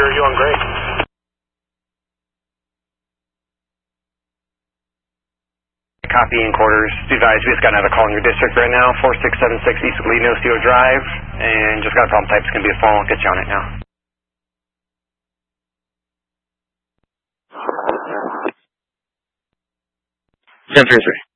Sure, you on great. Copy in quarters. Be advised, we just got another call in your district right now, 4676 East Lenocio Drive, and just got a problem type. It's going to be a phone. I'll get you on it now. Ten 3-3.